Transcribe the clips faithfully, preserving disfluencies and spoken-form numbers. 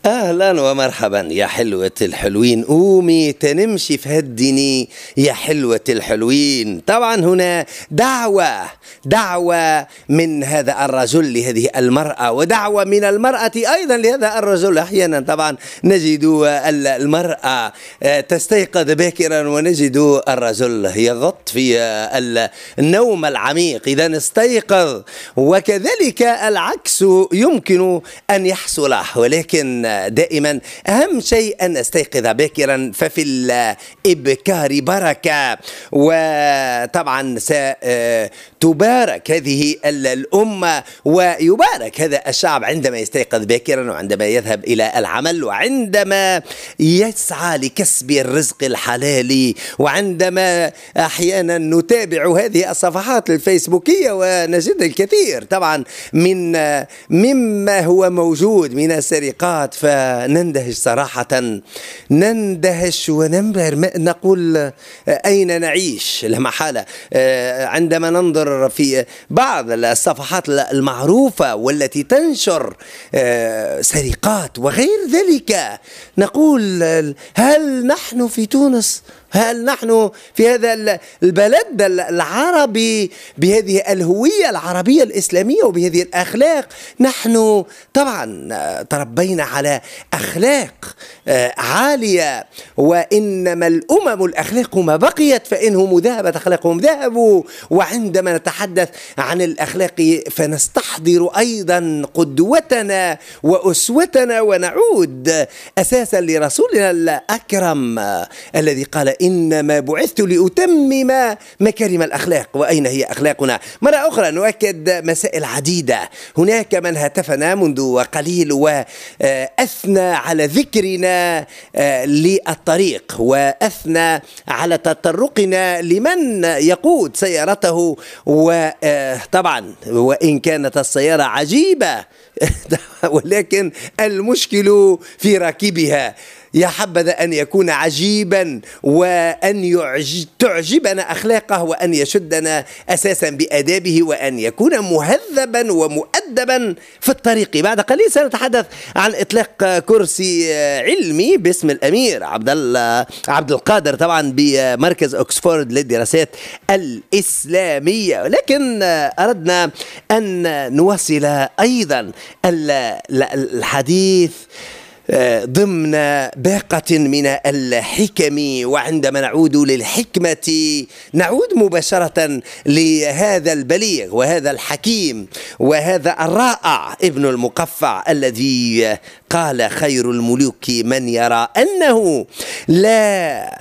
أهلا ومرحبا يا حلوة الحلوين، قومي تنمشي في هالدني يا حلوة الحلوين. طبعا هنا دعوة دعوة من هذا الرجل لهذه المرأة، ودعوة من المرأة أيضا لهذا الرجل. أحيانا طبعا نجد المرأة تستيقظ باكرا ونجد الرجل يغط في النوم العميق إذا استيقظ، وكذلك العكس يمكن أن يحصل، ولكن دائما أهم شيء أن نستيقظ باكرا، ففي الإبكار بركة. وطبعا ستبارك هذه الأمة ويبارك هذا الشعب عندما يستيقظ باكرا، وعندما يذهب إلى العمل، وعندما يسعى لكسب الرزق الحلال، وعندما أحيانا نتابع هذه الصفحات الفيسبوكية ونجد الكثير طبعا من مما هو موجود من السرقات، فنندهش صراحة، نندهش وننبهر، نقول أين نعيش لا محالة عندما ننظر في بعض الصفحات المعروفة والتي تنشر سرقات وغير ذلك. نقول هل نحن في تونس؟ هل نحن في هذا البلد العربي بهذه الهوية العربية الإسلامية وبهذه الأخلاق؟ نحن طبعا تربينا على أخلاق عالية، وإنما الأمم الأخلاق ما بقيت، فإنهم ذهبت أخلاقهم ذهبوا. وعندما نتحدث عن الأخلاق فنستحضر أيضا قدوتنا وأسوتنا، ونعود أساسا لرسولنا الأكرم الذي قال إنما بعثت لأتمم مكارم الأخلاق. وأين هي أخلاقنا؟ مرة أخرى نؤكد مسائل عديدة. هناك من هاتفنا منذ قليل وأثنى على ذكرنا للطريق، وأثنى على تطرقنا لمن يقود سيارته، وطبعا وإن كانت السيارة عجيبة ولكن المشكل في راكبها. يا حبذا أن يكون عجيبا وأن تعجبنا أخلاقه، وأن يشدنا أساسا بأدابه، وأن يكون مهذبا ومؤدبا في الطريق. بعد قليل سنتحدث عن إطلاق كرسي علمي باسم الأمير عبد عبد القادر طبعا بمركز أكسفورد للدراسات الإسلامية، لكن أردنا أن نواصل أيضا الحديث ضمن باقة من الحكم. وعندما نعود للحكمة نعود مباشرة لهذا البليغ وهذا الحكيم وهذا الرائع ابن المقفع الذي قال خير الملوك من يرى أنه لا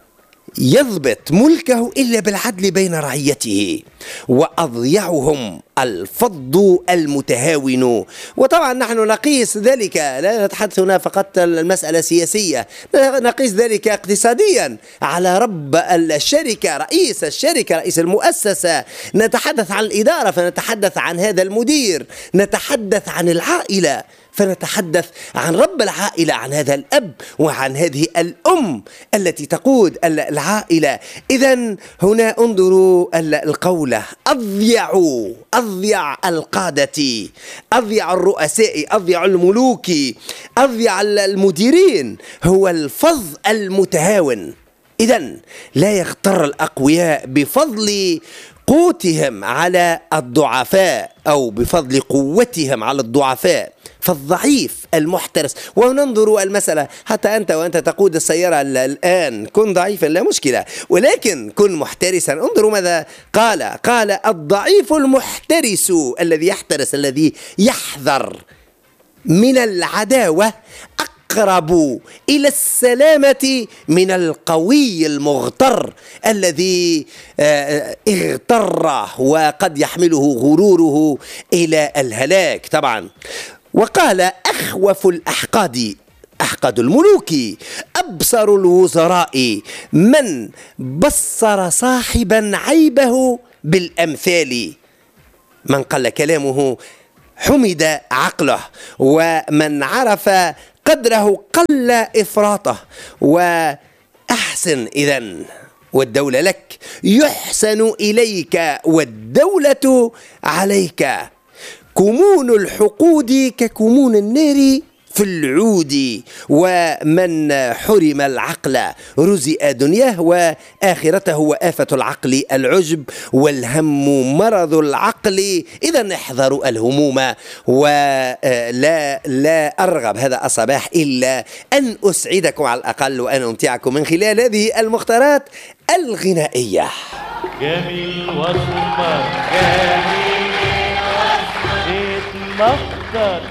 يضبط ملكه إلا بالعدل بين رعيته، وأضيعهم الفض المتهاون. وطبعا نحن نقيس ذلك، لا نتحدث هنا فقط المسألة سياسية، نقيس ذلك اقتصاديا على رب الشركة، رئيس الشركة، رئيس المؤسسة. نتحدث عن الإدارة فنتحدث عن هذا المدير، نتحدث عن العائلة فنتحدث عن رب العائلة، عن هذا الأب وعن هذه الأم التي تقود العائلة. إذن هنا انظروا القولة، أضيع أضيع القادة، أضيع الرؤساء، أضيع الملوك، أضيع المديرين هو الفظ المتهاون. إذن لا يغتر الأقوياء بفضل قوتهم على الضعفاء أو بفضل قوتهم على الضعفاء، فالضعيف المحترس. وننظر المسألة، حتى أنت وأنت تقود السيارة الآن كن ضعيفا لا مشكلة، ولكن كن محترسا. انظروا ماذا قال قال الضعيف المحترس الذي يحترس، الذي يحذر من العداوة، أقرب إلى السلامة من القوي المغتر الذي اغتر وقد يحمله غروره إلى الهلاك طبعا. وقال أخوف الأحقاد أحقد الملوك، أبصر الوزراء من بصر صاحبا عيبه بالأمثال. من قل كلامه حمد عقله، ومن عرف قدره قل إفراطه. وأحسن إذن والدولة لك، يحسن إليك والدولة عليك. كمون الحقود ككمون النار في العود، ومن حرم العقل رزئ دنياه وآخرته، وآفة العقل العجب والهم مرض العقل. إذا احذروا الهموم. ولا لا أرغب هذا الصباح إلا أن أسعدكم على الأقل وأن أمتعكم من خلال هذه المختارات الغنائية. جميل وسمر، جميل وسمر، اتمخضر.